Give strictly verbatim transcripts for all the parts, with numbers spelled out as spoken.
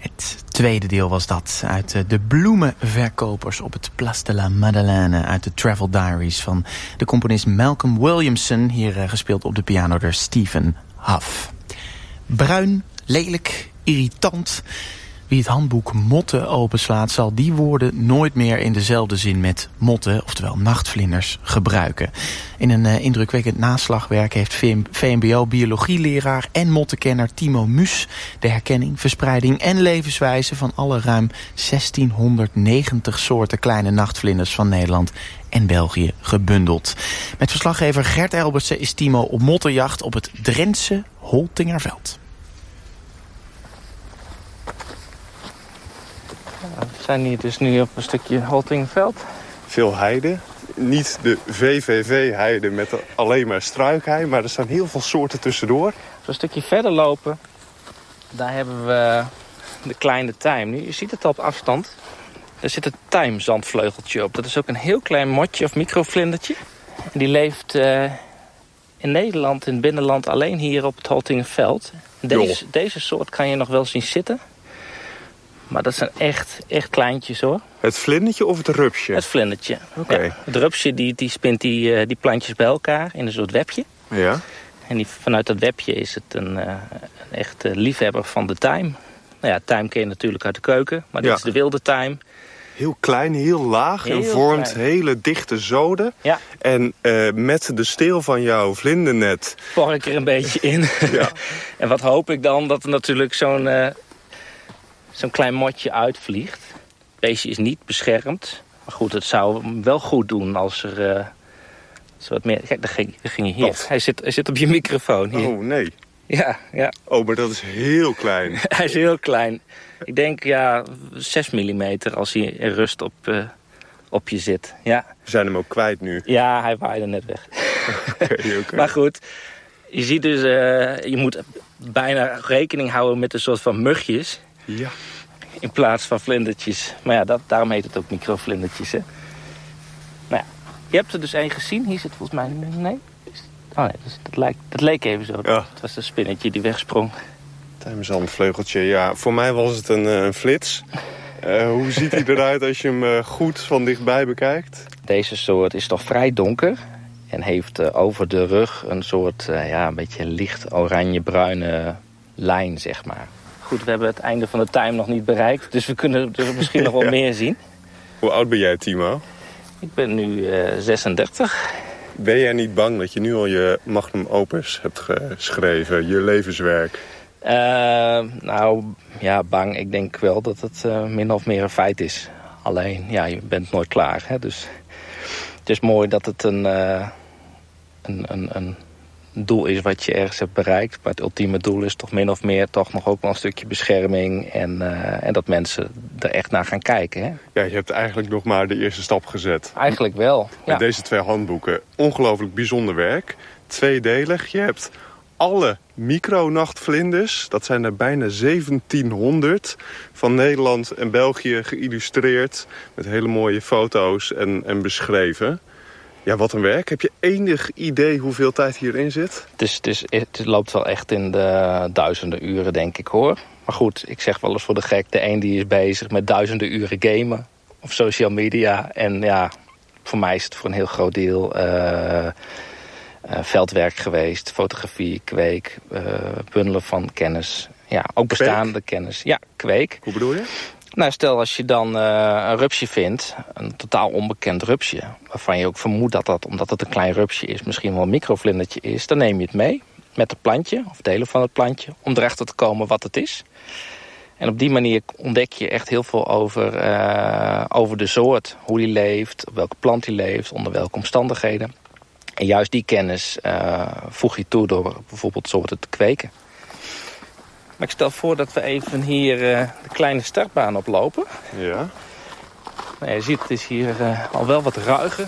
Het tweede deel was dat uit de bloemenverkopers op het Place de la Madeleine uit de Travel Diaries van de componist Malcolm Williamson, hier gespeeld op de piano door Stephen Huff. Bruin, lelijk, irritant. Wie het handboek Motten openslaat, zal die woorden nooit meer in dezelfde zin met motten, oftewel nachtvlinders, gebruiken. In een uh, indrukwekkend naslagwerk heeft V M B O-biologieleraar en mottenkenner Timo Muus de herkenning, verspreiding en levenswijze van alle ruim zestienhonderdnegentig soorten kleine nachtvlinders van Nederland en België gebundeld. Met verslaggever Gert Elbertsen is Timo op mottenjacht op het Drentse Holtingerveld. We zijn hier dus nu op een stukje Holtingerveld. Veel heide. Niet de V V V-heide met alleen maar struikhei, maar er staan heel veel soorten tussendoor. Zo'n stukje verder lopen, daar hebben we de kleine tijm. Nu, je ziet het al op afstand. Er zit een tijmzandvleugeltje op. Dat is ook een heel klein motje of microvlindertje. En die leeft uh, in Nederland, in het binnenland, alleen hier op het Holtingerveld. Deze, deze soort kan je nog wel zien zitten. Maar dat zijn echt, echt kleintjes, hoor. Het vlindertje of het rupsje? Het vlindertje. Okay. Ja, het rupsje die, die spint die, die plantjes bij elkaar in een soort webje. Ja. En die, vanuit dat webje is het een, uh, een echte liefhebber van de tijm. Nou ja, tijm ken je natuurlijk uit de keuken, maar dit ja. is de wilde tijm. Heel klein, heel laag heel en vormt klein. hele dichte zoden. Ja. En uh, met de steel van jouw vlindernet por ik er een beetje in. Ja. En wat hoop ik dan? Dat er natuurlijk zo'n uh, zo'n klein motje uitvliegt. Het beestje is niet beschermd. Maar goed, het zou hem wel goed doen als er uh, zo wat meer... Kijk, daar ging, daar ging je hier. Hij zit, hij zit op je microfoon hier. Oh, nee. Ja, ja. Oh, maar dat is heel klein. Hij is heel klein. Ik denk, ja, zes millimeter als hij in rust op, uh, op je zit. Ja. We zijn hem ook kwijt nu. Ja, hij waaide net weg. Okay, okay. Maar goed, je ziet dus, uh, je moet bijna rekening houden met een soort van mugjes. Ja. In plaats van vlindertjes. Maar ja, dat, daarom heet het ook microvlindertjes, hè. Nou ja, je hebt er dus één gezien. Hier zit volgens mij... Nee? Oh nee, dus dat, lijkt, dat leek even zo. Ja. Het was een spinnetje die wegsprong. Tijmzandvleugeltje, ja. Voor mij was het een, een flits. Uh, hoe ziet hij eruit als je hem uh, goed van dichtbij bekijkt? Deze soort is toch vrij donker. En heeft uh, over de rug een soort, uh, ja, een beetje licht oranje-bruine lijn, zeg maar. Goed, we hebben het einde van de tijm nog niet bereikt. Dus we kunnen er misschien nog wel ja. meer zien. Hoe oud ben jij, Timo? Ik ben nu uh, zesendertig. Ben jij niet bang dat je nu al je magnum opus hebt geschreven, je levenswerk? Uh, nou, ja, bang. Ik denk wel dat het uh, min of meer een feit is. Alleen, ja, je bent nooit klaar. Hè? Dus het is mooi dat het een, uh, een, een, een doel is wat je ergens hebt bereikt. Maar het ultieme doel is toch min of meer toch nog ook wel een stukje bescherming. En, uh, en dat mensen er echt naar gaan kijken. Hè? Ja, je hebt eigenlijk nog maar de eerste stap gezet. Eigenlijk wel, ja. Met deze twee handboeken. Ongelooflijk bijzonder werk. Tweedelig. Je hebt alle micronachtvlinders, dat zijn er bijna zeventienhonderd... van Nederland en België geïllustreerd. Met hele mooie foto's en, en beschreven. Ja, wat een werk. Heb je enig idee hoeveel tijd hierin zit? Het, is, het, is, het loopt wel echt in de duizenden uren, denk ik, hoor. Maar goed, ik zeg wel eens voor de gek... de een die is bezig met duizenden uren gamen of social media. En ja, voor mij is het voor een heel groot deel uh, uh, veldwerk geweest. Fotografie, kweek, uh, bundelen van kennis. Ja, ook bestaande kweek? kennis. Ja, kweek. Hoe bedoel je? Nou, stel als je dan uh, een rupsje vindt, een totaal onbekend rupsje... waarvan je ook vermoedt dat dat, omdat het een klein rupsje is... misschien wel een microvlindertje is, dan neem je het mee met het plantje... of delen van het plantje, om erachter te komen wat het is. En op die manier ontdek je echt heel veel over, uh, over de soort. Hoe die leeft, op welke plant die leeft, onder welke omstandigheden. En juist die kennis uh, voeg je toe door bijvoorbeeld soorten te kweken. Maar ik stel voor dat we even hier uh, de kleine startbaan oplopen. Ja. Nou, je ziet, het is hier uh, al wel wat ruiger.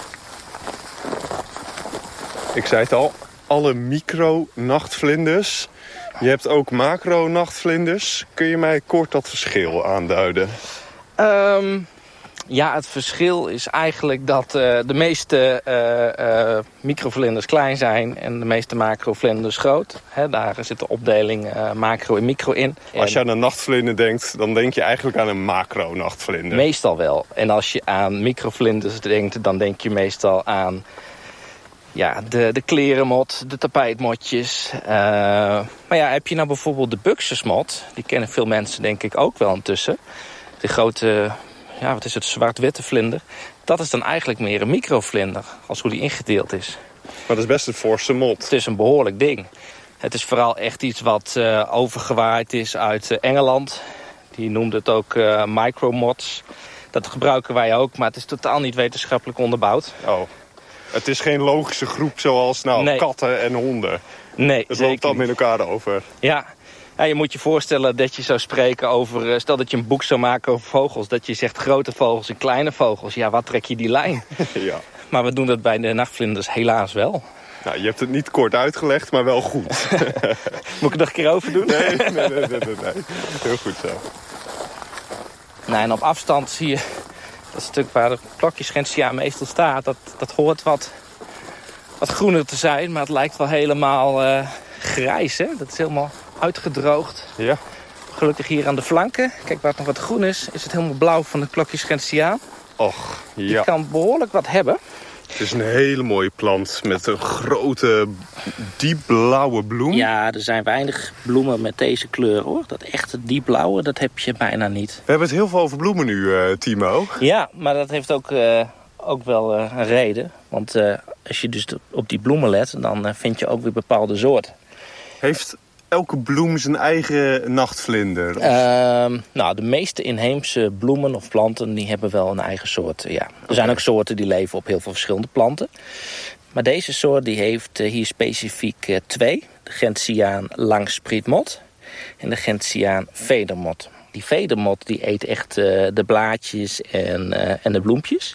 Ik zei het al, alle micro-nachtvlinders. Je hebt ook macro-nachtvlinders. Kun je mij kort dat verschil aanduiden? Um, Ja, het verschil is eigenlijk dat uh, de meeste uh, uh, microvlinders klein zijn en de meeste macrovlinders groot. He, daar zit de opdeling uh, macro en micro in. Als je aan een nachtvlinder denkt, dan denk je eigenlijk aan een macro-nachtvlinder. Meestal wel. En als je aan microvlinders denkt, dan denk je meestal aan ja, de, de klerenmot, de tapijtmotjes. Uh, maar ja, heb je nou bijvoorbeeld de buxusmot, die kennen veel mensen denk ik ook wel intussen. De grote, ja, wat is het, zwart-witte vlinder. Dat is dan eigenlijk meer een microvlinder, als hoe die ingedeeld is. Maar dat is best een forse mot. Het is een behoorlijk ding. Het is vooral echt iets wat uh, overgewaaid is uit uh, Engeland. Die noemde het ook uh, micromods. Dat gebruiken wij ook, maar het is totaal niet wetenschappelijk onderbouwd. Oh, het is geen logische groep zoals nou, nee. katten en honden. Nee, het loopt dan met elkaar over. Ja. Ja, je moet je voorstellen dat je zou spreken over... Stel dat je een boek zou maken over vogels. Dat je zegt grote vogels en kleine vogels. Ja, wat trek je die lijn? Ja. Maar we doen dat bij de nachtvlinders helaas wel. Nou, je hebt het niet kort uitgelegd, maar wel goed. Moet ik het nog een keer over doen? Nee, nee, nee, nee, nee, nee. Heel goed zo. Nou, en op afstand zie je... Dat stuk waar de klokjesgentiaan meestal staat... Dat, dat hoort wat, wat groener te zijn. Maar het lijkt wel helemaal uh, grijs, hè? Dat is helemaal uitgedroogd. Ja. Gelukkig hier aan de flanken. Kijk, waar het nog wat groen is, is het helemaal blauw van de klokjesgentiaan. Och, ja. Die kan behoorlijk wat hebben. Het is een hele mooie plant met een grote, diepblauwe bloem. Ja, er zijn weinig bloemen met deze kleur, hoor. Dat echte diepblauwe, dat heb je bijna niet. We hebben het heel veel over bloemen nu, uh, Timo. Ja, maar dat heeft ook, uh, ook wel uh, een reden. Want uh, als je dus op die bloemen let, dan uh, vind je ook weer bepaalde soorten. Heeft elke bloem zijn eigen nachtvlinder? Uh, nou, de meeste inheemse bloemen of planten die hebben wel een eigen soort. Ja. Er okay. zijn ook soorten die leven op heel veel verschillende planten. Maar deze soort die heeft uh, hier specifiek uh, twee. De Gentiaan langsprietmot en de Gentiaan vedermot. Die vedermot die eet echt uh, de blaadjes en, uh, en de bloempjes.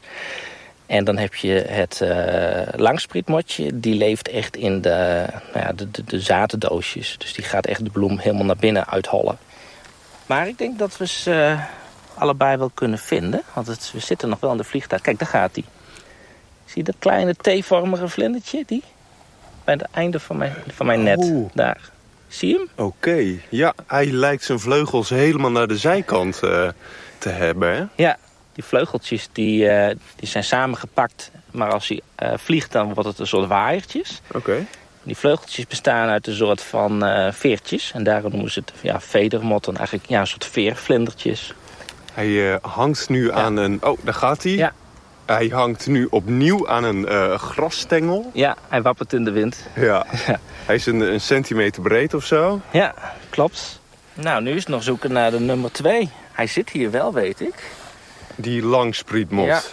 En dan heb je het uh, langsprietmotje. Die leeft echt in de, nou ja, de, de, de zadendoosjes. Dus die gaat echt de bloem helemaal naar binnen uithollen. Maar ik denk dat we ze uh, allebei wel kunnen vinden. Want het, we zitten nog wel in de vliegtuig. Kijk, daar gaat hij. Zie je dat kleine T-vormige vlindertje? Die? Bij het einde van mijn, van mijn net. Oeh. Daar. Zie je hem? Oké. Okay. Ja, hij lijkt zijn vleugels helemaal naar de zijkant uh, te hebben, hè? Ja. Die vleugeltjes die, uh, die zijn samengepakt. Maar als hij uh, vliegt, dan wordt het een soort waaiertjes. Oké. Okay. Die vleugeltjes bestaan uit een soort van uh, veertjes. En daarom noemen ze het ja, vedermotten. Eigenlijk ja, een soort veervlindertjes. Hij uh, hangt nu ja. aan een... Oh, daar gaat hij. Ja. Hij hangt nu opnieuw aan een uh, grasstengel. Ja, hij wappert in de wind. Ja. ja. Hij is een, een centimeter breed of zo. Ja, klopt. Nou, nu is het nog zoeken naar de nummer twee. Hij zit hier wel, weet ik. Die langsprietmot. Ja.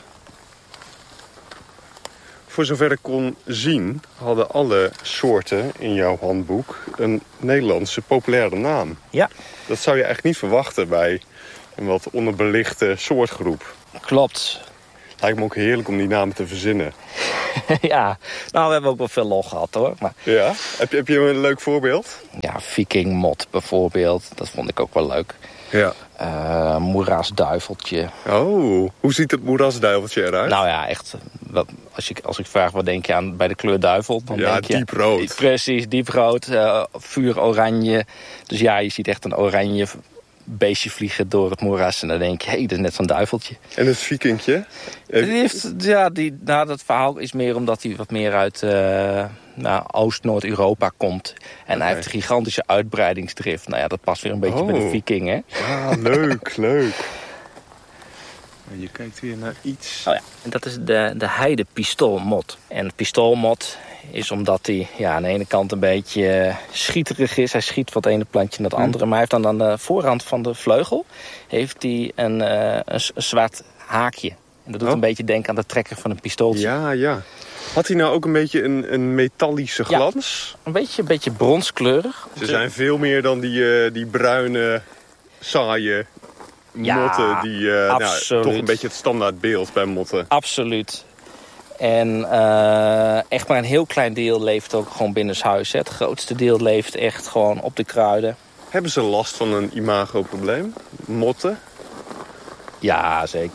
Voor zover ik kon zien, hadden alle soorten in jouw handboek een Nederlandse populaire naam. Ja. Dat zou je eigenlijk niet verwachten bij een wat onderbelichte soortgroep. Klopt. Lijkt me ook heerlijk om die namen te verzinnen. Ja, nou we hebben ook wel veel lol gehad hoor. Maar... Ja, heb je, heb je een leuk voorbeeld? Ja, vikingmot bijvoorbeeld, dat vond ik ook wel leuk. Ja. Uh, moerasduiveltje. Oh, hoe ziet het moerasduiveltje eruit? Nou ja, echt. Wat, als, ik, als ik vraag wat denk je aan bij de kleur duivel, dan ja, denk je... dieprood. Precies, dieprood, uh, vuur oranje. Dus ja, je ziet echt een oranje beestje vliegen door het moeras. En dan denk je, hé, hey, dat is net zo'n duiveltje. En het vikingje? Die heeft, ja, die, nou, dat verhaal is meer omdat hij wat meer uit uh, nou, Oost-Noord-Europa komt. En okay. Hij heeft een gigantische uitbreidingsdrift. Nou ja, dat past weer een beetje oh. bij de vikingen. Ah, leuk, leuk. Je kijkt weer naar iets. Oh ja, en dat is de, de heidepistoolmot. En de pistoolmot is omdat hij ja, aan de ene kant een beetje uh, schieterig is. Hij schiet van het ene plantje naar het andere. Hmm. Maar hij heeft dan aan de voorhand van de vleugel heeft hij een, uh, een, een zwart haakje. En dat doet oh. een beetje denken aan de trekker van een pistooltje. Ja, ja. Had hij nou ook een beetje een, een metallische glans? Ja, een beetje, een beetje bronskleurig. Ze zijn veel meer dan die, uh, die bruine, saaie ja, motten. Die uh, nou, toch een beetje het standaardbeeld bij motten. Absoluut. En uh, echt maar een heel klein deel leeft ook gewoon binnenshuis. Hè. Het grootste deel leeft echt gewoon op de kruiden. Hebben ze last van een imagoprobleem? Motten? Ja, zeker.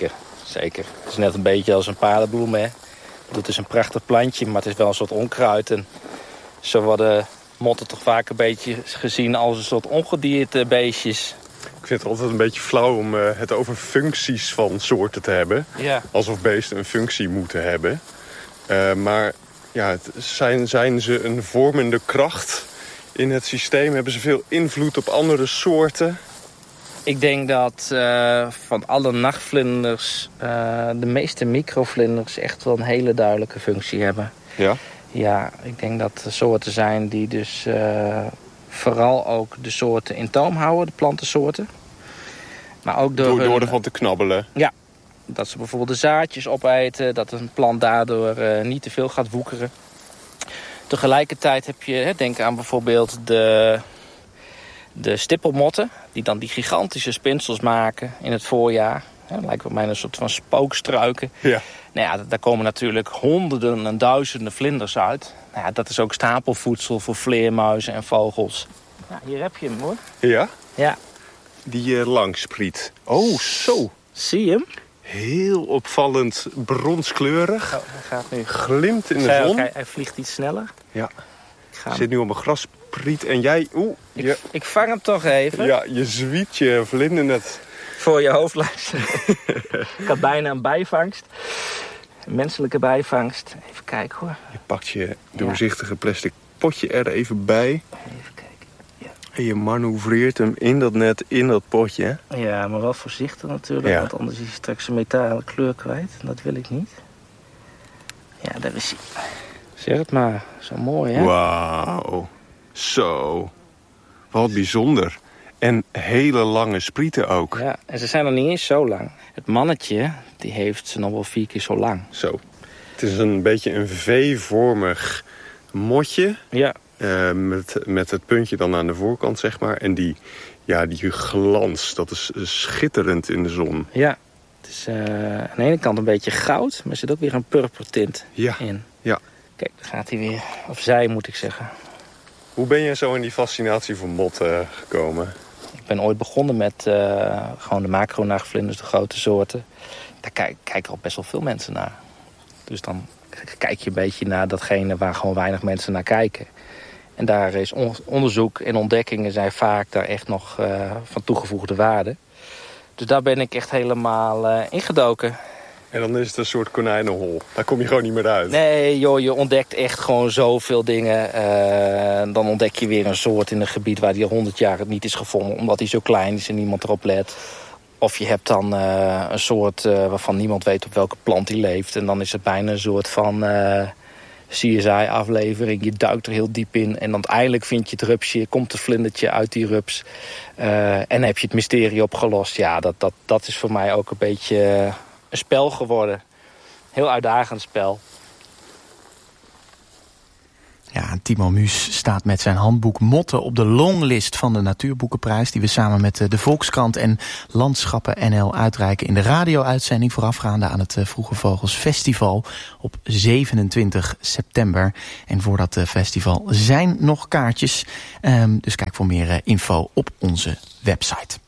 zeker. Het is net een beetje als een paardenbloem, hè. Het is een prachtig plantje, maar het is wel een soort onkruid. En zo worden motten toch vaak een beetje gezien als een soort ongedierte beestjes. Ik vind het altijd een beetje flauw om uh, het over functies van soorten te hebben. Ja. Alsof beesten een functie moeten hebben. Uh, maar ja, het zijn, zijn ze een vormende kracht in het systeem? Hebben ze veel invloed op andere soorten? Ik denk dat uh, van alle nachtvlinders uh, de meeste microvlinders echt wel een hele duidelijke functie hebben. Ja? Ja, ik denk dat er soorten zijn die dus uh, vooral ook de soorten in toom houden, de plantensoorten. Maar ook door, door, hun, door ervan te knabbelen? Ja, dat ze bijvoorbeeld de zaadjes opeten, dat een plant daardoor uh, niet te veel gaat woekeren. Tegelijkertijd heb je, hè, denk aan bijvoorbeeld de, de stippelmotten, die dan die gigantische spinsels maken in het voorjaar. Ja, lijkt op mij een soort van spookstruiken. Ja. Nou ja, daar komen natuurlijk honderden en duizenden vlinders uit. Nou ja, dat is ook stapelvoedsel voor vleermuizen en vogels. Ja, hier heb je hem, hoor. Ja? Ja. Die uh, langspriet. Oh, zo. Zie je hem? Heel opvallend bronskleurig. Oh, hij gaat nu. Glimt in de Zij zon. ook, hij, hij vliegt iets sneller. Ja. Ik ga Zit nu op een graspriet en jij... Oeh, ik, je, ik vang hem toch even. ja, je zwiet je vlindernet. Voor je hoofdlijst. Ik had bijna een bijvangst. Een menselijke bijvangst. Even kijken, hoor. Je pakt je doorzichtige plastic potje er even bij. Even kijken. Ja, En je manoeuvreert hem in dat net, in dat potje. ja, maar wel voorzichtig natuurlijk. Ja. Want anders is hij straks een metalen kleur kwijt. En dat wil ik niet. Ja, daar is hij. Zeg het maar. Zo mooi, hè? Wauw. Zo. Wat bijzonder. En hele lange sprieten ook. Ja, en ze zijn nog niet eens zo lang. Het mannetje, die heeft ze nog wel vier keer zo lang. Zo. Het is een beetje een V-vormig motje. Ja. Uh, met, met het puntje dan aan de voorkant, zeg maar. En die, ja, die glans, dat is schitterend in de zon. Ja. Het is uh, aan de ene kant een beetje goud, maar er zit ook weer een purpertint ja. in. Ja. Kijk, daar gaat hij weer. Of zij, moet ik zeggen. Hoe ben je zo in die fascinatie voor motten gekomen? Ik ben ooit begonnen met uh, gewoon de macronachtvlinders, de grote soorten. Daar kijk, kijken al best wel veel mensen naar. Dus dan kijk je een beetje naar datgene waar gewoon weinig mensen naar kijken. En daar is on- onderzoek en ontdekkingen zijn vaak daar echt nog uh, van toegevoegde waarde. Dus daar ben ik echt helemaal uh, ingedoken. En dan is het een soort konijnenhol. Daar kom je gewoon niet meer uit. Nee, joh, je ontdekt echt gewoon zoveel dingen. Uh, dan ontdek je weer een soort in een gebied waar die al honderd jaar niet is gevonden. Omdat die zo klein is en niemand erop let. Of je hebt dan uh, een soort uh, waarvan niemand weet op welke plant die leeft. En dan is het bijna een soort van uh, C S I-aflevering. Je duikt er heel diep in. En dan uiteindelijk vind je het rupsje, komt het vlindertje uit die rups. Uh, en heb je het mysterie opgelost. Ja, dat, dat, dat is voor mij ook een beetje uh, een spel geworden. Heel uitdagend spel. Ja, Timo Muus staat met zijn handboek Motten op de longlist van de Natuurboekenprijs, die we samen met de Volkskrant en Landschappen N L uitreiken in de radio-uitzending voorafgaande aan het Vroege Vogels Festival op zevenentwintig september. En voor dat festival zijn nog kaartjes, dus kijk voor meer info op onze website.